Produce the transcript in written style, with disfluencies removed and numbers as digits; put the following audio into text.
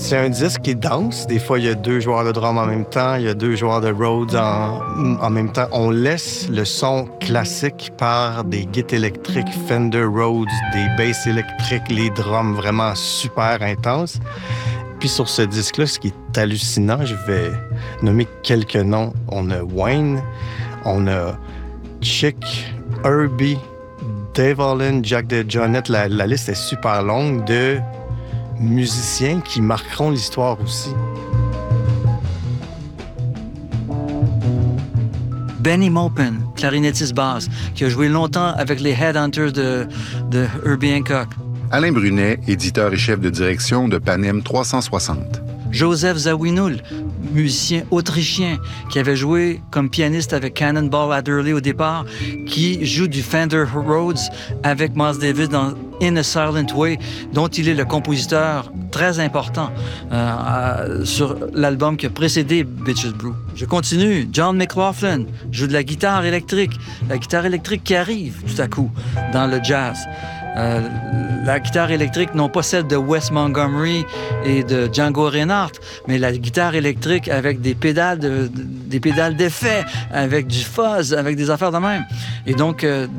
C'est un disque qui danse. Des fois, il y a 2 joueurs de drum en même temps, il y a 2 joueurs de Rhodes en même temps. On laisse le son classique par des guitares électriques Fender Rhodes, des basses électriques, les drums vraiment super intenses. Puis sur ce disque-là, ce qui est hallucinant, je vais nommer quelques noms. On a Wayne, on a Chick, Herbie, Dave Allen, Jack DeJohnette. La liste est super longue de musiciens qui marqueront l'histoire aussi. Benny Maupin, clarinettiste basse, qui a joué longtemps avec les Headhunters de Herbie Hancock. Alain Brunet, éditeur et chef de direction de Panem 360. Joseph Zawinul, musicien autrichien qui avait joué comme pianiste avec Cannonball Adderley au départ, qui joue du Fender Rhodes avec Miles Davis dans In a Silent Way, dont il est le compositeur très important sur l'album qui a précédé Bitches Brew. Je continue. John McLaughlin joue de la guitare électrique qui arrive tout à coup dans le jazz. La guitare électrique, non pas celle de Wes Montgomery et de Django Reinhardt, mais la guitare électrique avec des pédales d'effet, avec du fuzz, avec des affaires de même. Et donc,